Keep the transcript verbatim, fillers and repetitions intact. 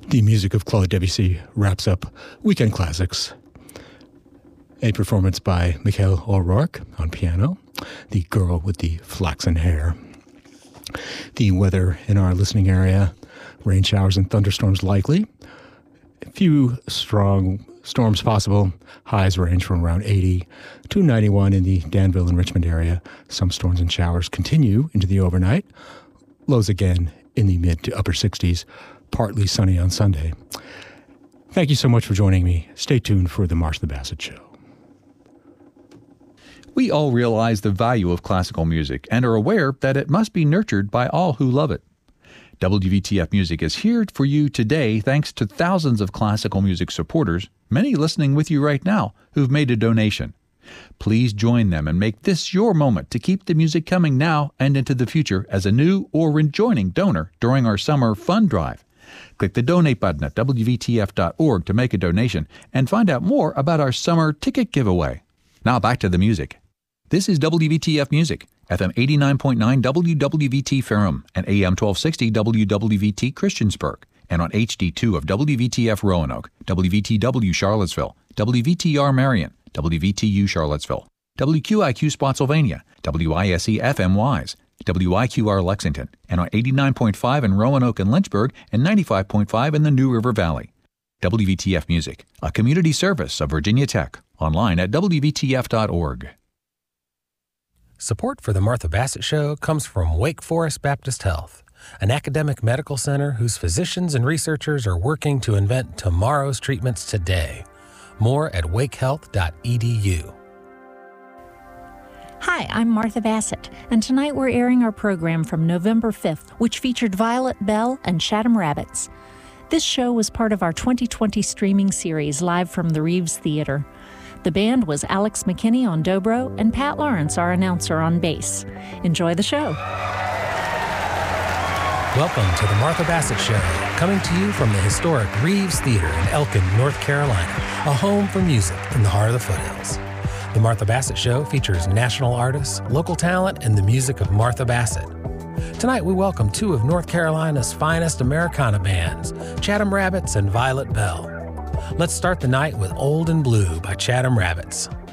The music of Claude Debussy wraps up Weekend Classics. A performance by Michael O'Rourke on piano, The Girl with the Flaxen Hair. The weather in our listening area, rain showers and thunderstorms likely. A few strong storms possible. Highs range from around eighty to ninety-one in the Danville and Richmond area. Some storms and showers continue into the overnight. Lows again in the mid to upper sixties. Partly sunny on Sunday. Thank you so much for joining me. Stay tuned for the Martha Bassett Show. We all realize the value of classical music and are aware that it must be nurtured by all who love it. W V T F Music is here for you today thanks to thousands of classical music supporters, many listening with you right now, who've made a donation. Please join them and make this your moment to keep the music coming now and into the future as a new or rejoining donor during our summer fund drive. Click the donate button at W V T F dot org to make a donation and find out more about our summer ticket giveaway. Now back to the music. This is W V T F Music, F M eighty-nine point nine W W V T Ferrum and A M twelve sixty W W V T Christiansburg, and on H D two of W V T F Roanoke, W V T W Charlottesville, W V T R Marion, W V T U Charlottesville, W Q I Q Spotsylvania, W I S E F M Wise, W I Q R Lexington, and on eighty-nine point five in Roanoke and Lynchburg and ninety-five point five in the New River Valley. W V T F Music, a community service of Virginia Tech, online at W V T F dot org. Support for the Martha Bassett Show comes from Wake Forest Baptist Health, an academic medical center whose physicians and researchers are working to invent tomorrow's treatments today. More at wake health dot e d u. Hi, I'm Martha Bassett, and tonight we're airing our program from November fifth, which featured Violet Bell and Chatham Rabbits. This show was part of our twenty twenty streaming series live from the Reeves Theater. The band was Alex McKinney on dobro and Pat Lawrence, our announcer, on bass. Enjoy the show. Welcome to the Martha Bassett Show, coming to you from the historic Reeves Theater in Elkin, North Carolina, a home for music in the heart of the foothills. The Martha Bassett Show features national artists, local talent, and the music of Martha Bassett. Tonight we welcome two of North Carolina's finest Americana bands, Chatham Rabbits and Violet Bell. Let's start the night with Old and Blue by Chatham Rabbits.